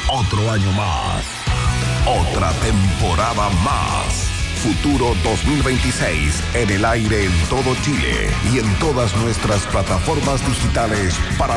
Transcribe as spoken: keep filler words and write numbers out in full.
Otro año más. Otra temporada más. Futuro dos mil veintiséis en el aire en todo Chile y en todas nuestras plataformas digitales para